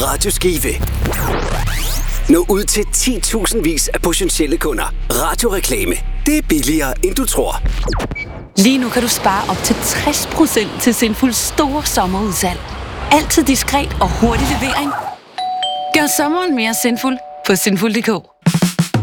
Radio Skive. Nå ud til 10.000 vis af potentielle kunder. Radioreklame. Det er billigere, end du tror. Lige nu kan du spare op til 60% til Sinfuls store sommerudsalg. Altid diskret og hurtig levering. Gør sommeren mere sinful på sinful.dk.